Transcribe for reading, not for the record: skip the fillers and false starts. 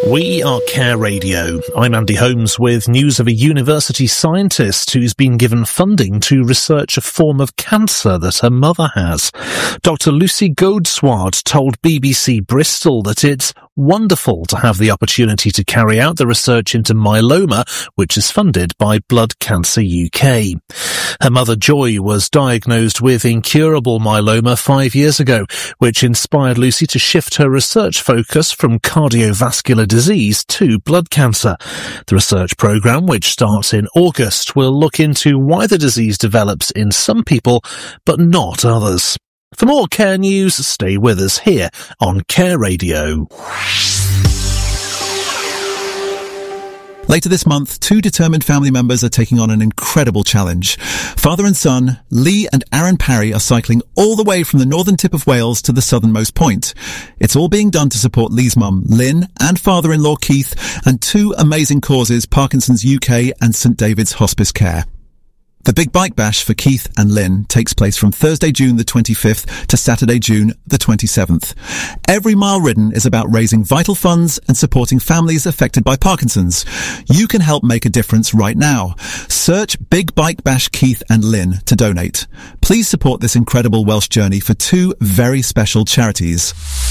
We are Care Radio. I'm Andy Holmes with news of a university scientist who's been given funding to research a form of cancer that her mother has. Dr. Lucy Godesward told BBC Bristol that it's wonderful to have the opportunity to carry out the research into myeloma, which is funded by Blood Cancer UK. Her mother Joy was diagnosed with incurable myeloma 5 years ago, which inspired Lucy to shift her research focus from cardiovascular disease to blood cancer. The research programme, which starts in August, will look into why the disease develops in some people but not others. For more Care news, stay with us here on Care Radio. Later this month, two determined family members are taking on an incredible challenge. Father and son, Lee and Aaron Parry, are cycling all the way from the northern tip of Wales to the southernmost point. It's all being done to support Lee's mum, Lynn, and father-in-law, Keith, and two amazing causes, Parkinson's UK and St David's Hospice Care. The Big Bike Bash for Keith and Lynn takes place from Thursday, June the 25th to Saturday, June the 27th. Every mile ridden is about raising vital funds and supporting families affected by Parkinson's. You can help make a difference right now. Search Big Bike Bash Keith and Lynn to donate. Please support this incredible Welsh journey for two very special charities.